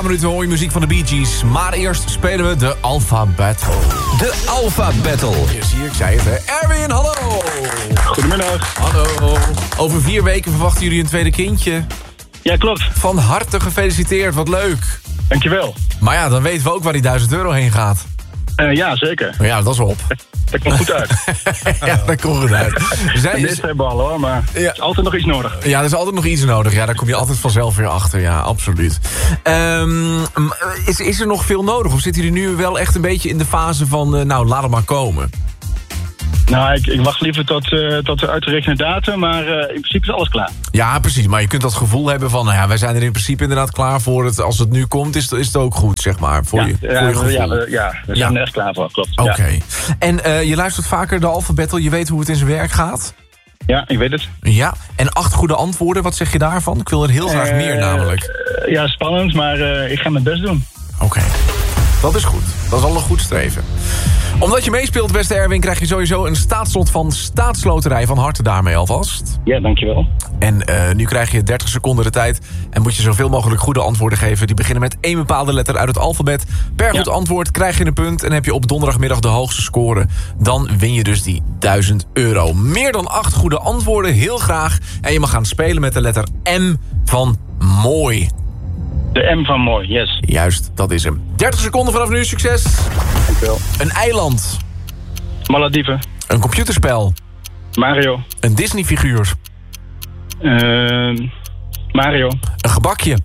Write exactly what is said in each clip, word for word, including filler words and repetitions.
minuten hoor je muziek van de Bee Gees. Maar eerst spelen we de Alpha Battle. De Alpha Battle. Hier zie je, ik zei het hè. Erwin, hallo. Goedemiddag. Hallo. Over vier weken verwachten jullie een tweede kindje. Ja, klopt. Van harte gefeliciteerd, wat leuk. Dankjewel. Maar ja, dan weten we ook waar die duizend euro heen gaat. Uh, ja, zeker. Ja, dat is op. Dat komt goed uit. Ja, dat komt goed uit. Zijn de eerste ballen hoor, maar ja. Er is altijd nog iets nodig. Ja, er is altijd nog iets nodig. Ja, daar kom je altijd vanzelf weer achter. Ja, absoluut. Um, is, is er nog veel nodig? Of zitten jullie nu wel echt een beetje in de fase van... Uh, nou, laat het maar komen? Nou, ik, ik wacht liever tot, uh, tot de uitgerekende datum, maar uh, in principe is alles klaar. Ja, precies. Maar je kunt dat gevoel hebben van... nou ja, wij zijn er in principe inderdaad klaar voor. Het, als het nu komt, is het, is het ook goed, zeg maar. Voor ja, je, ja, voor je gevoel. Ja, we, ja, we zijn ja. er echt klaar voor, klopt. Oké. Okay. Ja. En uh, je luistert vaker de Alpha Battle. Je weet hoe het in zijn werk gaat? Ja, ik weet het. Ja, en acht goede antwoorden. Wat zeg je daarvan? Ik wil er heel graag uh, meer namelijk. Uh, ja, spannend, maar uh, ik ga mijn best doen. Oké. Okay. Dat is goed. Dat is al een goed streven. Omdat je meespeelt, beste Erwin, krijg je sowieso een staatslot van Staatsloterij. Van harte daarmee alvast. Ja, dankjewel. En uh, nu krijg je dertig seconden de tijd. En moet je zoveel mogelijk goede antwoorden geven. Die beginnen met één bepaalde letter uit het alfabet. Per ja. goed antwoord krijg je een punt. En heb je op donderdagmiddag de hoogste score. Dan win je dus die duizend euro. Meer dan acht goede antwoorden, heel graag. En je mag gaan spelen met de letter M van mooi. De M van mooi, yes. Juist, dat is hem. dertig seconden vanaf nu, succes. Dankjewel. Een eiland. Malediven. Een computerspel. Mario. Een Disney-figuur. Uh, Mario. Een gebakje.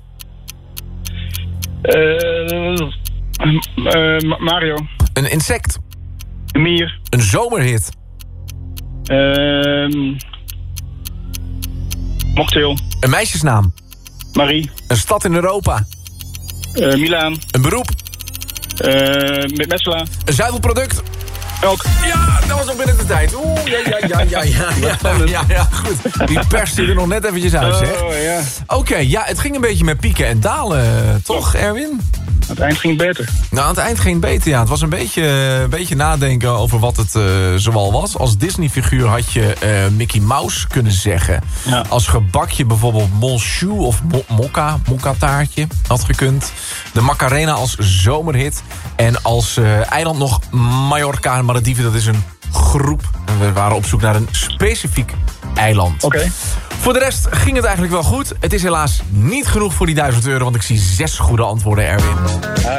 Uh, uh, Mario. Een insect. Een mier. Een zomerhit. Uh, Mocktail. Een meisjesnaam. Marie. Een stad in Europa. Uh, Milaan. Een beroep. Uh, met Metsela. Een zuivelproduct. Elk. Ja, dat was nog binnen de tijd. Oeh, ja, ja, ja, ja, ja, ja, ja, ja, goed. Die pers er nog net eventjes uit, zeg. Oh, ja. Oké, okay, ja, het ging een beetje met pieken en dalen, toch, Erwin? Aan het eind ging het beter. Nou, aan het eind ging het beter, ja. Het was een beetje, een beetje nadenken over wat het uh, zoal was. Als Disney-figuur had je uh, Mickey Mouse kunnen zeggen. Ja. Als gebakje bijvoorbeeld Monsieur of mo Mokka, Mokka-taartje had gekund. De Macarena als zomerhit. En als uh, eiland nog Mallorca en Malediven, dat is een groep. En we waren op zoek naar een specifiek eiland. Oké. Okay. Voor de rest ging het eigenlijk wel goed. Het is helaas niet genoeg voor die duizend euro, want ik zie zes goede antwoorden, Erwin. Uh,